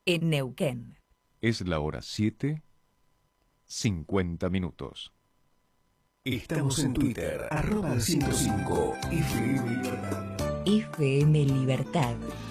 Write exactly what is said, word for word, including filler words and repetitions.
en Neuquén. Es la hora siete, cincuenta minutos. Estamos en Twitter, arroba ciento cinco F M Libertad. F M Libertad.